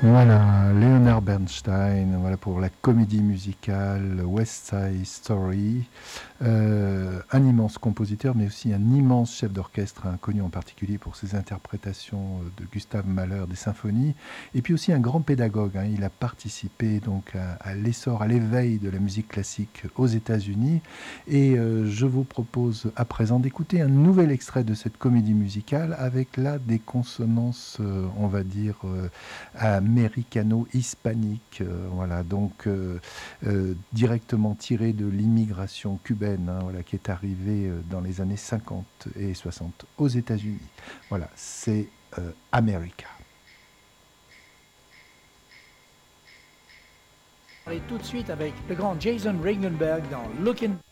Voilà, Leonard Bernstein, voilà pour la comédie musicale West Side Story. Un immense compositeur, mais aussi un immense chef d'orchestre, hein, connu en particulier pour ses interprétations de Gustav Mahler des symphonies, et puis aussi un grand pédagogue, hein. Il a participé donc à l'essor, à l'éveil de la musique classique aux États-Unis. Et je vous propose à présent d'écouter un nouvel extrait de cette comédie musicale avec là des consonances, on va dire, américano-hispaniques, voilà, donc directement tiré de l'immigration cubaine, hein, voilà, qui est arrivée dans les années 50 et 60 aux États-Unis. Voilà, c'est America. On va aller tout de suite avec le grand Jason Regenberg dans Looking